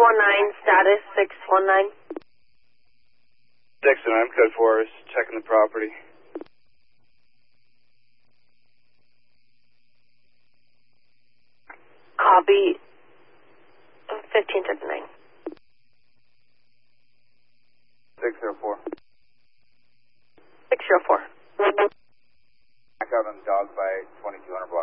status 619. 619, code 4 is checking the property. Copy 1539. 604. 604. Back out on the dog by 2200 block.